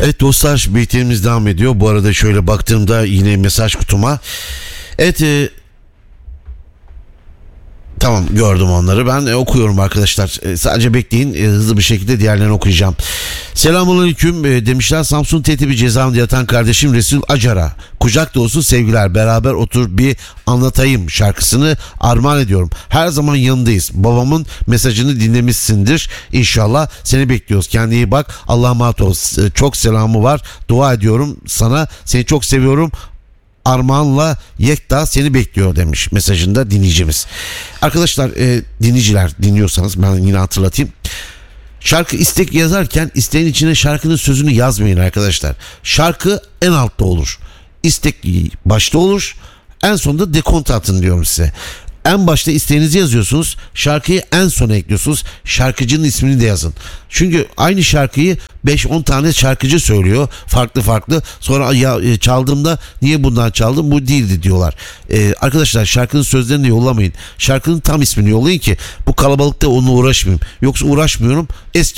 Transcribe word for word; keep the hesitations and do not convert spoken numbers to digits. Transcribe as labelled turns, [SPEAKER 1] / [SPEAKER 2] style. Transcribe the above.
[SPEAKER 1] Evet dostlar, birlikteliğimiz devam ediyor. Bu arada şöyle baktığımda yine mesaj kutuma. Evet e, tamam, gördüm onları. Ben e, okuyorum arkadaşlar. E, sadece bekleyin, e, hızlı bir şekilde diğerlerini okuyacağım. Selamünaleyküm e, demişler. Samsun T T B cezaevinde yatan kardeşim Resul Acar'a kucak dolusu sevgiler. Beraber otur bir anlatayım şarkısını armağan ediyorum. Her zaman yanındayız. Babamın mesajını dinlemişsindir. İnşallah seni bekliyoruz. Kendine iyi bak. Allah'a emanet ol. E, çok selamı var. Dua ediyorum sana. Seni çok seviyorum. Armağan'la Yekta seni bekliyor demiş mesajında dinleyicimiz. Arkadaşlar, e, dinleyiciler, dinliyorsanız ben yine hatırlatayım. Şarkı istek yazarken isteğin içine şarkının sözünü yazmayın arkadaşlar. Şarkı en altta olur. İstek başta olur. En sonunda dekontu atın diyorum size. En başta isteğinizi yazıyorsunuz. Şarkıyı en sona ekliyorsunuz. Şarkıcının ismini de yazın. Çünkü aynı şarkıyı beş on tane şarkıcı söylüyor. Farklı farklı. Sonra ya, çaldığımda niye bundan çaldım? Bu değildi diyorlar. Ee, arkadaşlar, şarkının sözlerini yollamayın. Şarkının tam ismini yollayın ki bu kalabalıkta onunla uğraşmayayım. Yoksa uğraşmıyorum. Eski